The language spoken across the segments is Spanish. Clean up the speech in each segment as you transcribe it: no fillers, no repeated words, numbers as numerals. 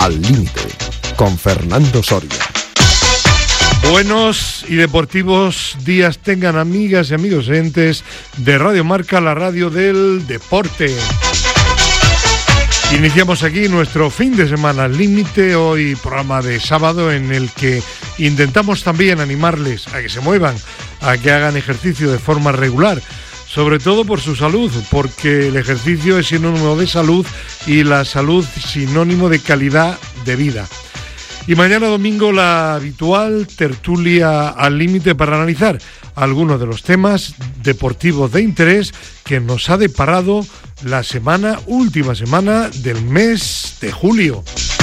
Al Límite, con Fernando Soria. Buenos y deportivos días tengan amigas y amigos oyentes de Radio Marca, la radio del deporte. Iniciamos aquí nuestro fin de semana al límite, hoy programa de sábado en el que intentamos también animarles a que se muevan, a que hagan ejercicio de forma regular, sobre todo por su salud, porque el ejercicio es sinónimo de salud y la salud sinónimo de calidad de vida. Y mañana domingo la habitual tertulia al límite para analizar algunos de los temas deportivos de interés que nos ha deparado la última semana del mes de julio.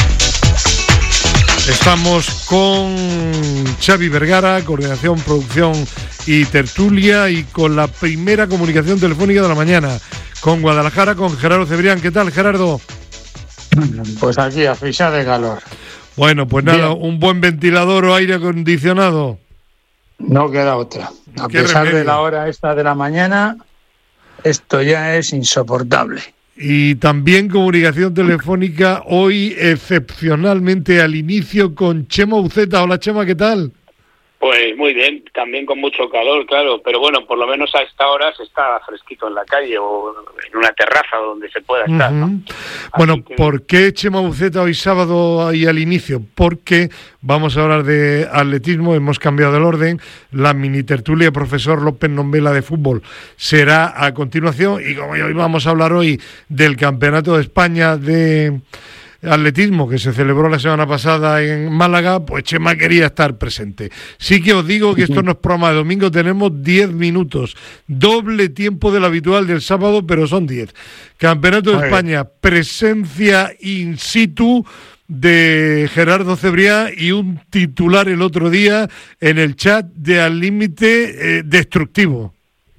Estamos con Xavi Vergara, coordinación, producción y tertulia, y con la primera comunicación telefónica de la mañana, con Guadalajara, con Gerardo Cebrián. ¿Qué tal, Gerardo? Pues aquí, asfixiado de calor. Bueno, pues nada, bien. Un buen ventilador o aire acondicionado. No queda otra. A pesar de la hora esta de la mañana, esto ya es insoportable. Y también comunicación telefónica hoy excepcionalmente al inicio con Chema Uceta. Hola, Chema, ¿qué tal? Pues muy bien, también con mucho calor, claro, pero bueno, por lo menos a esta hora se está fresquito en la calle o en una terraza donde se pueda estar, ¿no? Bueno, ¿por qué Chema Uceta hoy sábado ahí al inicio? Porque vamos a hablar de atletismo, hemos cambiado el orden, la mini tertulia profesor López Nombela de fútbol será a continuación, y como hoy vamos a hablar hoy del Campeonato de España de atletismo que se celebró la semana pasada en Málaga, pues Chema quería estar presente. Sí que os digo que esto no es programa de domingo, tenemos 10 minutos, doble tiempo del habitual del sábado, pero son 10. Campeonato de España, presencia in situ de Gerardo Cebrián y un titular el otro día en el chat de Al Límite destructivo.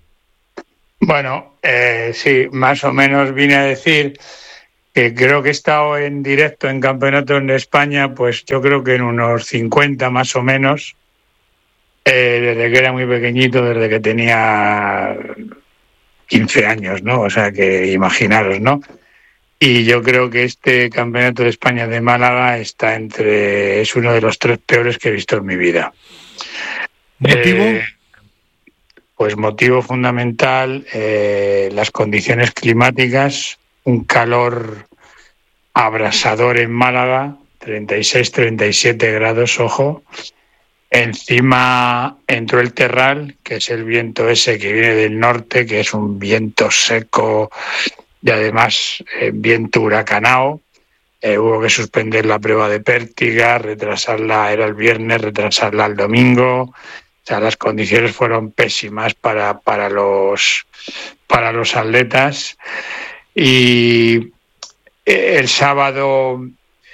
Bueno, sí, más o menos vine a decir que creo que he estado en directo en campeonatos de España, pues yo creo que en unos 50 más o menos, desde que era muy pequeñito, desde que tenía 15 años, ¿no? O sea que imaginaros, ¿no? Y yo creo que este campeonato de España de Málaga es uno de los 3 peores que he visto en mi vida. ¿Motivo? Pues motivo fundamental, las condiciones climáticas. Un calor abrasador en Málaga, 36, 37 grados, ojo. Encima entró el terral, que es el viento ese que viene del norte, que es un viento seco y además viento huracanado. Hubo que suspender la prueba de pértiga, retrasarla, era el viernes, retrasarla al domingo. O sea, las condiciones fueron pésimas para los atletas. Y el sábado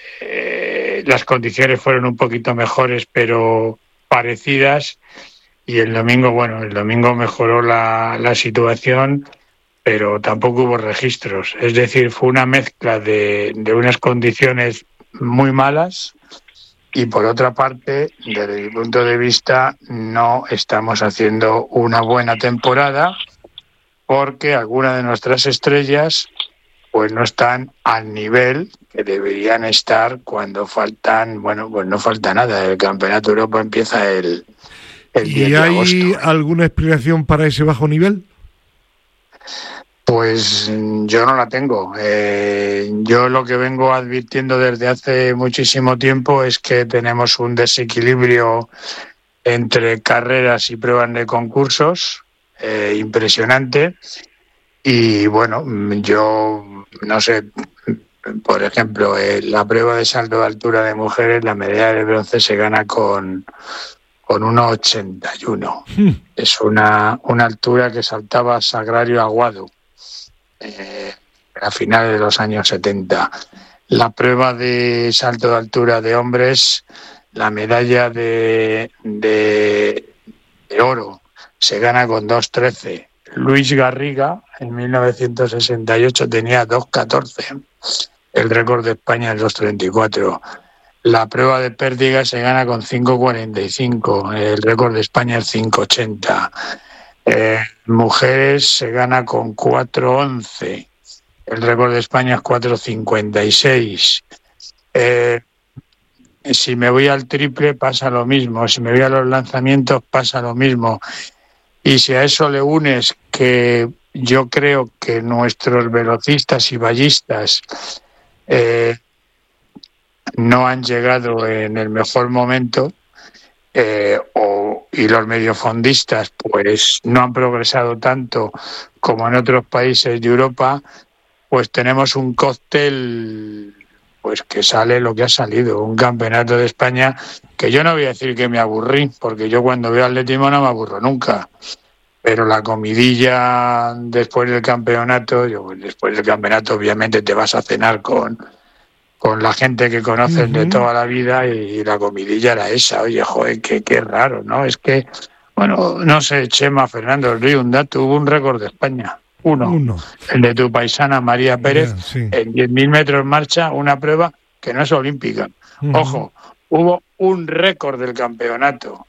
las condiciones fueron un poquito mejores, pero parecidas. Y el domingo mejoró la situación, pero tampoco hubo registros. Es decir, fue una mezcla de unas condiciones muy malas y, por otra parte, desde mi punto de vista, no estamos haciendo una buena temporada, porque algunas de nuestras estrellas pues no están al nivel que deberían estar cuando faltan, pues no falta nada. El Campeonato de Europa empieza el 10 de agosto. ¿Y hay alguna explicación para ese bajo nivel? Pues yo no la tengo. Yo lo que vengo advirtiendo desde hace muchísimo tiempo es que tenemos un desequilibrio entre carreras y pruebas de concursos impresionante. Y bueno, yo no sé, por ejemplo, la prueba de salto de altura de mujeres, la medalla de bronce se gana con 1,81. Es una altura que saltaba Sagrario Aguado a finales de los años 70. La prueba de salto de altura de hombres, la medalla de oro se gana con 2,13. Luis Garriga en 1968 tenía 2,14. El récord de España es 2,34. La prueba de pértiga se gana con 5,45. El récord de España es 5,80. Mujeres se gana con 4,11. El récord de España es 4,56. Si me voy al triple pasa lo mismo, si me voy a los lanzamientos pasa lo mismo. Y si a eso le unes que yo creo que nuestros velocistas y ballistas no han llegado en el mejor momento, y los mediofondistas pues no han progresado tanto como en otros países de Europa, pues tenemos un cóctel pues que sale lo que ha salido, un campeonato de España que yo no voy a decir que me aburrí, porque yo cuando veo atletismo no me aburro nunca, pero la comidilla después del campeonato, después del campeonato obviamente te vas a cenar con la gente que conoces de toda la vida, y la comidilla era esa. Oye, joder, qué raro, ¿no? Es que, bueno, no sé, Chema, Fernando del Río, un dato, hubo un récord de España. Uno. El de tu paisana María Pérez, sí. En 10.000 metros marcha, una prueba que no es olímpica. Ojo, hubo un récord del campeonato,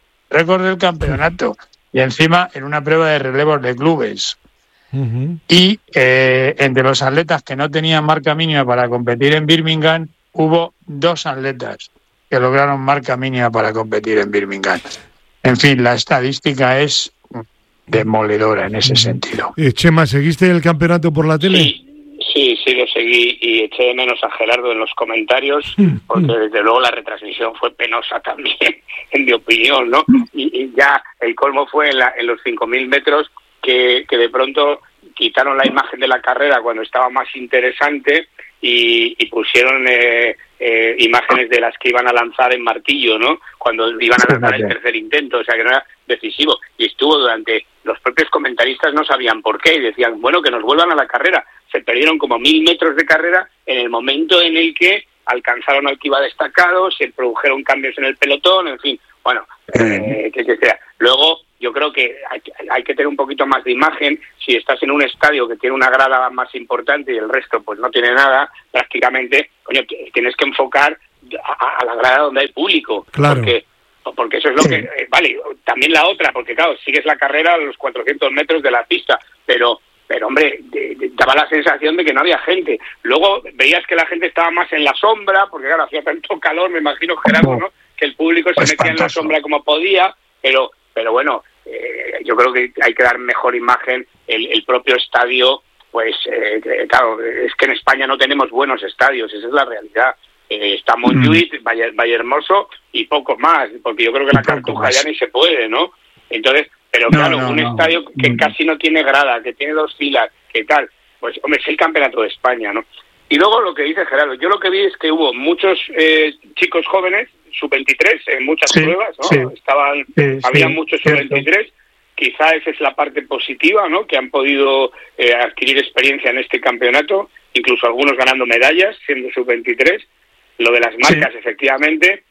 y encima en una prueba de relevos de clubes. Y entre los atletas que no tenían marca mínima para competir en Birmingham, hubo 2 atletas que lograron marca mínima para competir en Birmingham. En fin, la estadística es demoledora en ese sentido. Chema, ¿seguiste el campeonato por la tele? Sí, lo seguí y eché de menos a Gerardo en los comentarios, porque desde luego la retransmisión fue penosa también, en mi opinión, ¿no? Y ya el colmo fue en los 5.000 metros, que de pronto quitaron la imagen de la carrera cuando estaba más interesante y pusieron imágenes de las que iban a lanzar en martillo, ¿no? Cuando iban a lanzar el tercer intento, o sea que no era decisivo. Y estuvo durante... Los propios comentaristas no sabían por qué y decían, bueno, que nos vuelvan a la carrera. Se perdieron como 1.000 metros de carrera en el momento en el que alcanzaron al que iba destacado, se produjeron cambios en el pelotón, en fin, bueno, que sea. Luego, yo creo que hay que tener un poquito más de imagen. Si estás en un estadio que tiene una grada más importante y el resto pues no tiene nada, prácticamente, coño, tienes que enfocar a la grada donde hay público. Claro. Porque eso es lo que... vale, también la otra, porque claro, sigues la carrera a los 400 metros de la pista, pero hombre, daba la sensación de que no había gente. Luego veías que la gente estaba más en la sombra, porque claro, hacía tanto calor, me imagino, Gerardo, ¿no? Que el público se metía en la sombra como podía, pero bueno, yo creo que hay que dar mejor imagen. El propio estadio, pues claro, es que en España no tenemos buenos estadios, esa es la realidad. Está Montjuïc, Vallehermoso y poco más, porque yo creo que la Cartuja ya ni se puede, ¿no? Entonces, pero claro, estadio que casi no tiene grada, que tiene 2 filas, que tal, pues hombre, es el campeonato de España, ¿no? Y luego lo que dice Gerardo, yo lo que vi es que hubo muchos chicos jóvenes, sub-23, en muchas pruebas, ¿no? Había muchos sub-23, quizá esa es la parte positiva, ¿no? Que han podido adquirir experiencia en este campeonato, incluso algunos ganando medallas, siendo sub-23. Lo de las marcas, efectivamente,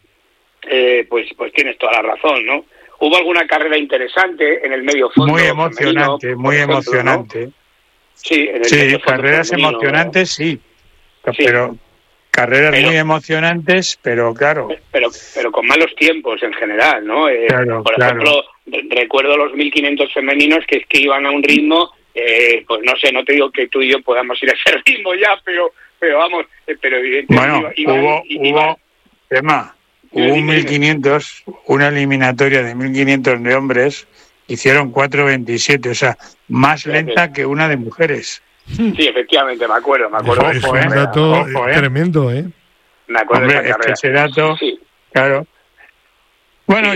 pues tienes toda la razón, ¿no? Hubo alguna carrera interesante en el medio fondo. Muy emocionante, ¿no? Sí, carreras emocionantes, sí. Pero carreras muy emocionantes, pero claro. Pero con malos tiempos en general, ¿no? Por ejemplo, recuerdo los 1500 femeninos que iban a un ritmo, pues no sé, no te digo que tú y yo podamos ir a ese ritmo ya, pero vamos, pero evidentemente hubo un 1500, una eliminatoria de 1500 de hombres, hicieron 4:27, o sea, más lenta que una de mujeres. Sí, efectivamente, me acuerdo. Es un dato tremendo, ¿eh? Me acuerdo. Hombre, de esa ese dato, claro. Bueno,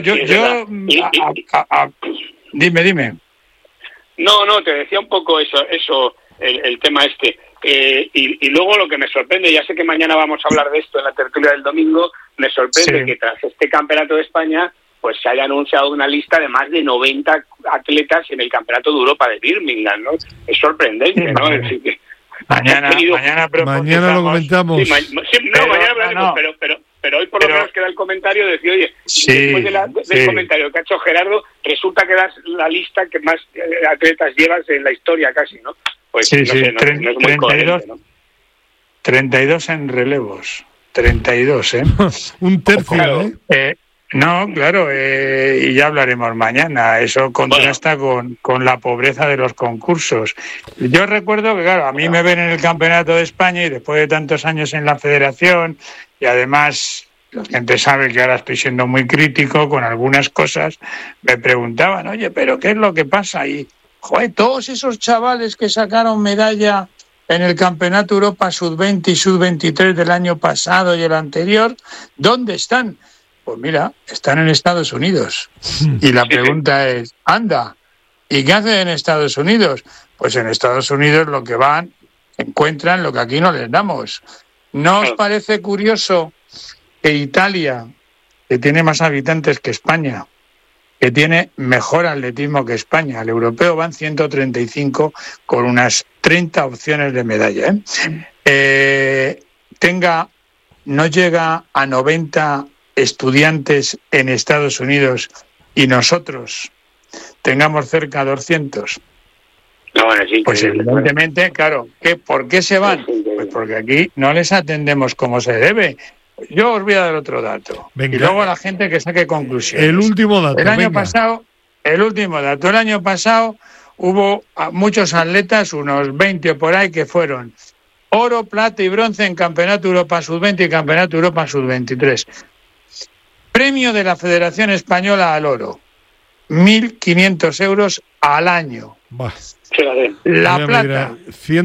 dime. No, te decía un poco eso, el tema este. Y luego lo que me sorprende, ya sé que mañana vamos a hablar de esto en la tertulia del domingo, me sorprende que tras este campeonato de España pues se haya anunciado una lista de más de 90 atletas en el campeonato de Europa de Birmingham, ¿no? Es sorprendente, ¿no? Es decir, que mañana lo comentamos. Mañana hablaremos, pero hoy por lo menos queda el comentario de decir, oye, después del comentario que ha hecho Gerardo, resulta que das la lista que más atletas llevas en la historia casi, ¿no? Pues no sé, no es muy coherente, ¿no? 32 en relevos. 32, ¿eh? Un tercio, ¿eh? No, claro, y ya hablaremos mañana. Eso contrasta con la pobreza de los concursos. Yo recuerdo que, claro, a mí me ven en el Campeonato de España y después de tantos años en la Federación, y además la gente sabe que ahora estoy siendo muy crítico con algunas cosas, me preguntaban, oye, pero ¿qué es lo que pasa? Y, joder, todos esos chavales que sacaron medalla en el Campeonato Europa Sub-20 y Sub-23 del año pasado y el anterior, ¿dónde están? Pues mira, están en Estados Unidos. Y la pregunta es, anda, ¿y qué hacen en Estados Unidos? Pues en Estados Unidos lo que van, encuentran lo que aquí no les damos. ¿No os parece curioso que Italia, que tiene más habitantes que España, que tiene mejor atletismo que España, el europeo van 135 con unas 30 opciones de medalla, no llega a 90 estudiantes en Estados Unidos y nosotros tengamos cerca de 200? No, bueno, sí, pues evidentemente, claro, ¿por qué se van? Pues porque aquí no les atendemos como se debe. Yo os voy a dar otro dato. Venga. Y luego a la gente que saque conclusiones. El último dato. El año pasado hubo muchos atletas, unos 20 o por ahí, que fueron oro, plata y bronce en Campeonato Europa Sub-20 y Campeonato Europa Sub-23. Premio de la Federación Española al oro, 1.500 euros al año. Bah. La plata,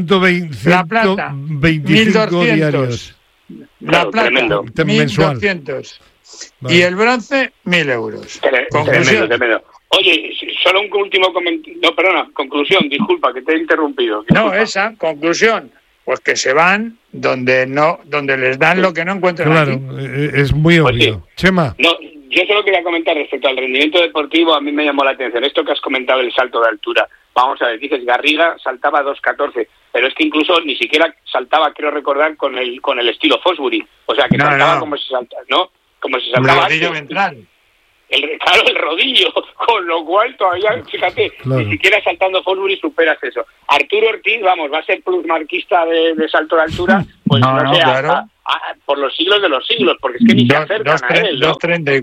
125 diarios. La plata, tremendo. 1.200. Vale. Y el bronce, 1.000 euros. Tremendo. Oye, solo un último comentario. No, perdona, conclusión, disculpa que te he interrumpido. Disculpa. No, esa, conclusión. Pues que se van donde les dan lo que no encuentran claro, aquí. Es muy obvio. Oye, Chema. No, yo solo quería comentar respecto al rendimiento deportivo, a mí me llamó la atención esto que has comentado, el salto de altura. Vamos a ver, dices, Garriga saltaba 2.14, pero es que incluso ni siquiera saltaba, creo recordar, con el estilo Fosbury. O sea, que saltaba como si saltaba, ¿no? Como si saltaba. Rodillo ventral. Claro, el rodillo, con lo cual todavía, fíjate, claro. Ni siquiera saltando Fosbury superas eso. Arturo Ortiz, vamos, va a ser plusmarquista de salto de altura, pues no sé, claro. por los siglos de los siglos, porque es que ni se acercan a él, ¿no?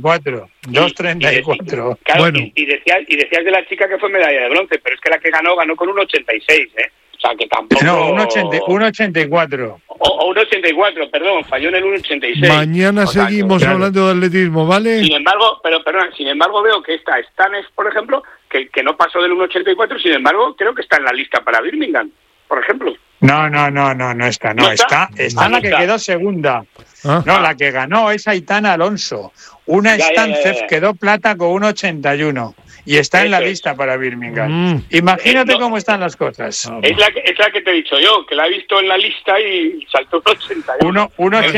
2.34. Claro, bueno. y decías de la chica que fue medalla de bronce, pero es que la que ganó con un 86, ¿eh? O sea, que tampoco... No, un 84. O un 84, perdón, falló en el 1.86. Mañana seguimos hablando de atletismo, ¿vale? Sin embargo, veo que esta Stanes, por ejemplo, que no pasó del 1.84, sin embargo, creo que está en la lista para Birmingham, por ejemplo. No está. Está la que quedó segunda. Ah. No, la que ganó es Aitana Alonso. Una Stancef quedó plata con 1.81 y está en la lista para Birmingham. Imagínate cómo están las cosas. Es la que te he dicho yo, que la he visto en la lista y saltó 1.81.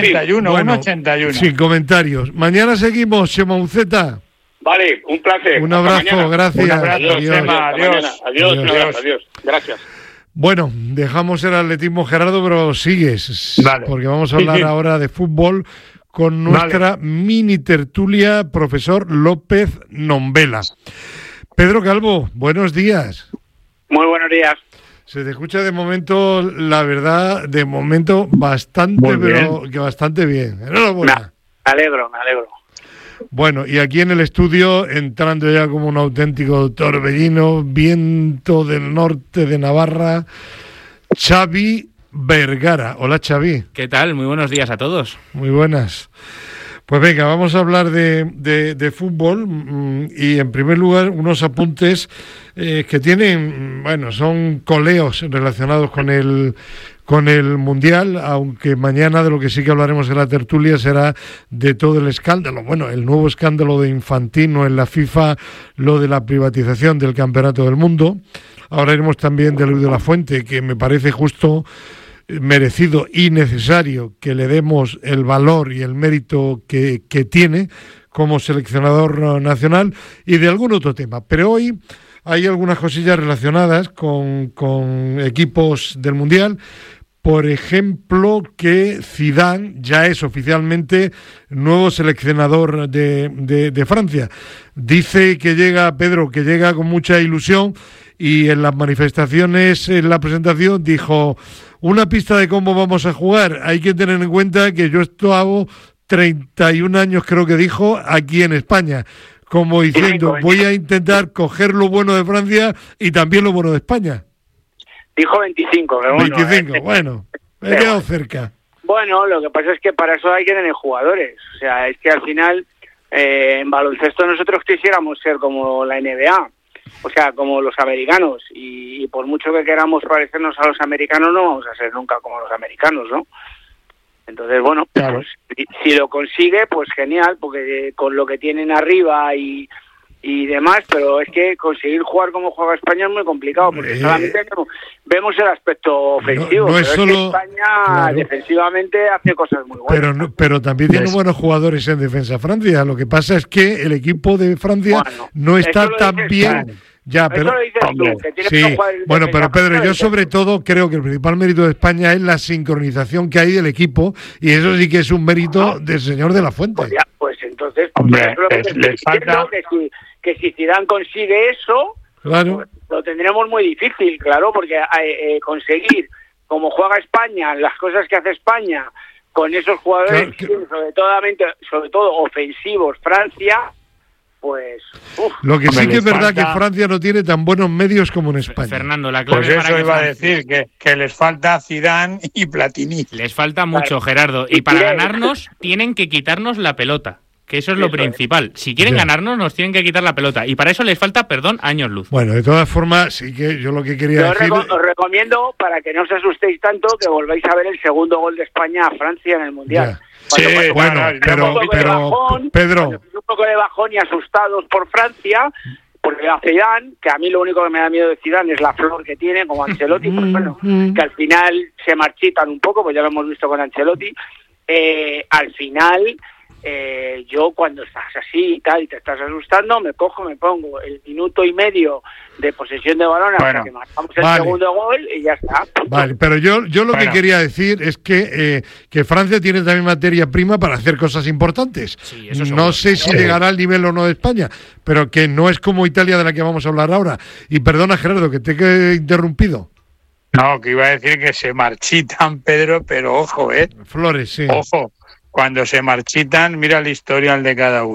1.81. Sin comentarios. Mañana seguimos, Chema Uceta. Vale, un placer. Un abrazo, gracias. Un abrazo, Adiós. Chema. Adiós. Gracias. Bueno, dejamos el atletismo, Gerardo, pero sigues, vale. Porque vamos a hablar ahora de fútbol con nuestra mini tertulia, profesor López Nombela. Pedro Calvo, buenos días. Muy buenos días. Se te escucha de momento, la verdad, bastante, pero que bastante bien. Enhorabuena. Me alegro. Bueno, y aquí en el estudio, entrando ya como un auténtico torbellino, viento del norte de Navarra, Xavi Vergara. Hola, Xavi. ¿Qué tal? Muy buenos días a todos. Muy buenas. Pues venga, vamos a hablar de fútbol y en primer lugar unos apuntes que tienen, son coleos relacionados con el Mundial, aunque mañana de lo que sí que hablaremos en la tertulia será de todo el escándalo, el nuevo escándalo de Infantino en la FIFA, lo de la privatización del Campeonato del Mundo. Ahora iremos también de Luis de la Fuente, que me parece justo, merecido y necesario que le demos el valor y el mérito que tiene como seleccionador nacional, y de algún otro tema. Pero hoy hay algunas cosillas relacionadas con equipos del Mundial. Por ejemplo, que Zidane ya es oficialmente nuevo seleccionador de Francia. Dice que llega con mucha ilusión, y en las manifestaciones, en la presentación, dijo: una pista de cómo vamos a jugar. Hay que tener en cuenta que yo esto hago 31 años, creo que dijo, aquí en España, como diciendo, voy a intentar coger lo bueno de Francia y también lo bueno de España. Dijo 25, pero bueno. 25, bueno, me he quedado cerca. Bueno, lo que pasa es que para eso hay que tener jugadores. O sea, es que al final, en baloncesto nosotros quisiéramos ser como la NBA, o sea, como los americanos. Y por mucho que queramos parecernos a los americanos, no vamos a ser nunca como los americanos, ¿no? Entonces, bueno, claro, pues, si lo consigue, pues genial, porque con lo que tienen arriba y demás, pero es que conseguir jugar como juega España es muy complicado, porque solamente vemos el aspecto ofensivo, no es pero solo, es que España claro, defensivamente hace cosas muy buenas. Pero también tiene buenos jugadores en defensa Francia. Lo que pasa es que el equipo de Francia no está tan bien. Ya, pero sí, bueno, pero Pedro, yo sobre todo creo que el principal mérito de España es la sincronización que hay del equipo, y eso sí que es un mérito del señor de la Fuente. Pues entonces, les falta que si Zidane consigue eso, claro, pues lo tendremos muy difícil, claro, porque conseguir, como juega España, las cosas que hace España con esos jugadores, sobre todo ofensivos, Francia. Pues, lo que sí que es verdad que Francia no tiene tan buenos medios como en España. Fernando, la clave pues eso para iba a decir, que les falta Zidane y Platini. Les falta mucho, Gerardo. Y para ganarnos tienen que quitarnos la pelota, que eso es lo principal. Si quieren ganarnos, nos tienen que quitar la pelota. Y para eso les falta, años luz. Bueno, de todas formas, sí que yo lo que quería decir... Os recomiendo, para que no os asustéis tanto, que volváis a ver el segundo gol de España a Francia en el Mundial. Sí, bueno, pero Pedro, un poco de bajón y asustados por Francia, porque a Zidane, que a mí lo único que me da miedo de Zidane es la flor que tiene, como Ancelotti, pues bueno, que al final se marchitan un poco, pues ya lo hemos visto con Ancelotti. Al final, yo cuando estás así y tal, y te estás asustando, me pongo el minuto y medio de posesión de balón hasta que marcamos el segundo gol y ya está. Vale, pero yo lo que quería decir es que Francia tiene también materia prima para hacer cosas importantes. Sí, eso no sé si llegará al nivel o no de España, pero que no es como Italia, de la que vamos a hablar ahora. Y perdona, Gerardo, que te he interrumpido. No, que iba a decir que se marchitan, Pedro, pero ojo, Flores, sí. Ojo, cuando se marchitan, mira el historial de cada uno.